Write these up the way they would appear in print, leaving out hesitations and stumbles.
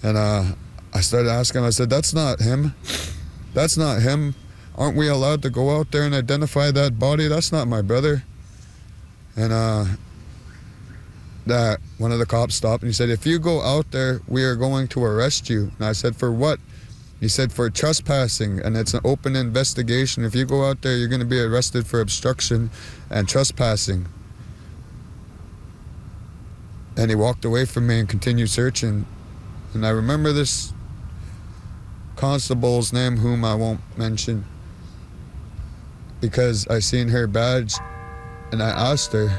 And I started asking him, I said, that's not him. That's not him. Aren't we allowed to go out there and identify that body? That's not my brother. And that one of the cops stopped and he said, if you go out there, we are going to arrest you. And I said, for what? He said, for trespassing, and it's an open investigation. If you go out there, you're going to be arrested for obstruction and trespassing. And he walked away from me and continued searching. And I remember this constable's name, whom I won't mention, because I seen her badge, and I asked her,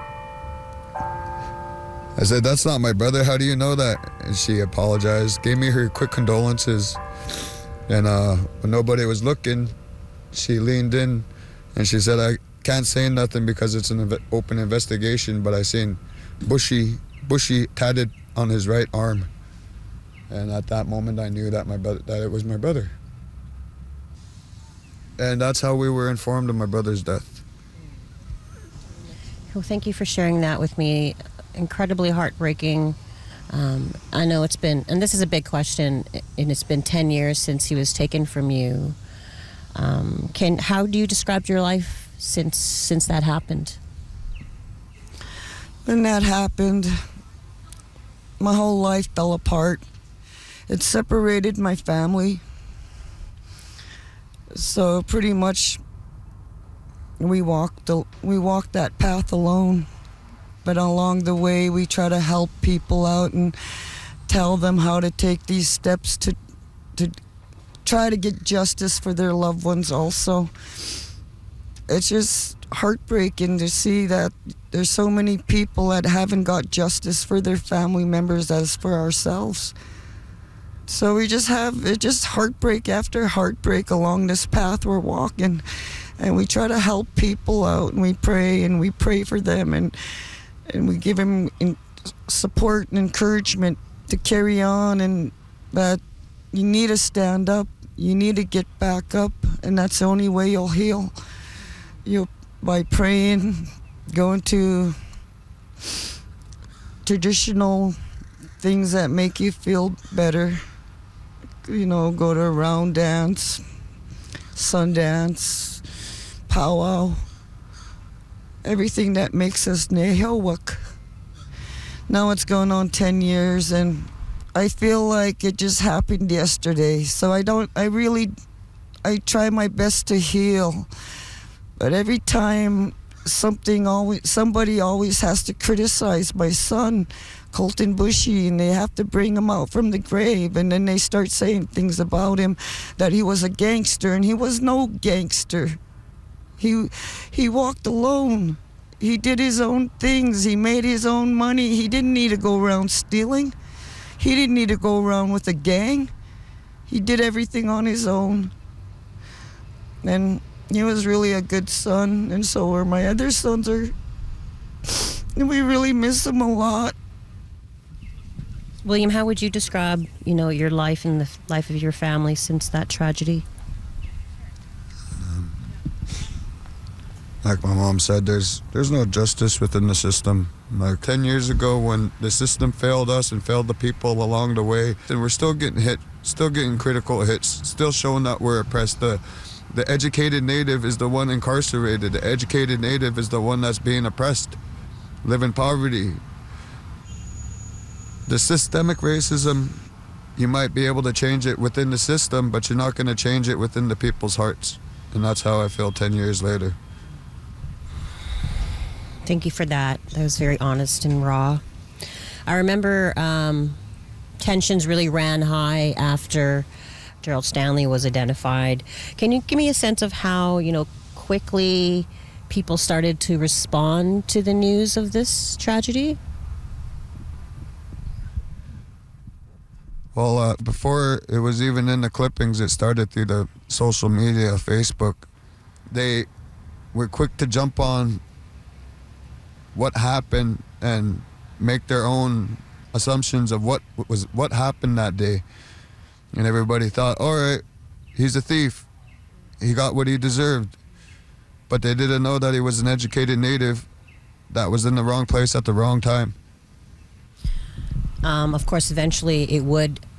I said, that's not my brother, how do you know that? And she apologized, gave me her quick condolences. And when nobody was looking, she leaned in and she said, I can't say nothing because it's an open investigation, but I seen bushy tatted on his right arm. And at that moment I knew that that it was my brother. And that's how we were informed of my brother's death. Well, thank you for sharing that with me. Incredibly heartbreaking. I know it's been, and this is a big question, and it's been 10 years since he was taken from you. How do you describe your life since that happened? When that happened, my whole life fell apart. It separated my family. So pretty much we walked that path alone. But along the way, we try to help people out and tell them how to take these steps to try to get justice for their loved ones also. It's just heartbreaking to see that there's so many people that haven't got justice for their family members as for ourselves. So we just have heartbreak after heartbreak along this path we're walking. And we try to help people out, and we pray for them, and we give them support and encouragement to carry on, and that you need to stand up, you need to get back up, and that's the only way you'll heal. By praying, going to traditional things that make you feel better. Go to a round dance, Sundance, powwow, everything that makes us nehewak. Now it's going on 10 years, and I feel like it just happened yesterday. So I try my best to heal, but every time somebody always has to criticize my son, Colton Bushy, and they have to bring him out from the grave, and then they start saying things about him, that he was a gangster, and he was no gangster. He walked alone. He did his own things. He made his own money. He didn't need to go around stealing. He didn't need to go around with a gang. He did everything on his own. And he was really a good son, and so are my other sons. And we really miss him a lot. William, how would you describe, your life and the life of your family since that tragedy? Like my mom said, there's no justice within the system. Like 10 years ago, when the system failed us and failed the people along the way, and we're still getting hit, still getting critical hits, still showing that we're oppressed. The educated native is the one incarcerated. The educated native is the one that's being oppressed, live in poverty. The systemic racism, you might be able to change it within the system, but you're not going to change it within the people's hearts. And that's how I feel 10 years later. Thank you for that. That was very honest and raw. I remember tensions really ran high after Gerald Stanley was identified. Can you give me a sense of how, quickly people started to respond to the news of this tragedy? Well, before it was even in the clippings, it started through the social media, Facebook. They were quick to jump on what happened and make their own assumptions of what happened that day. And everybody thought, all right, he's a thief. He got what he deserved. But they didn't know that he was an educated native that was in the wrong place at the wrong time. Of course, eventually it would